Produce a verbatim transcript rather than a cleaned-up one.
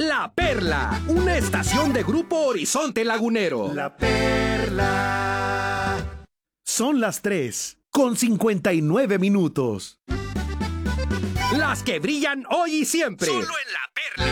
La Perla, una estación de Grupo Horizonte Lagunero. La Perla. Son las tres con cincuenta y nueve minutos. Las que brillan hoy y siempre. Solo en La Perla.